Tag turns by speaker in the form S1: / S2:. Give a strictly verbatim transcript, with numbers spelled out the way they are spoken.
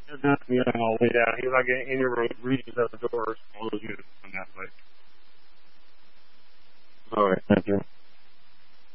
S1: Yeah, all the way down. He was like in any regions of the doors, all those units on that place.
S2: All right, thank you.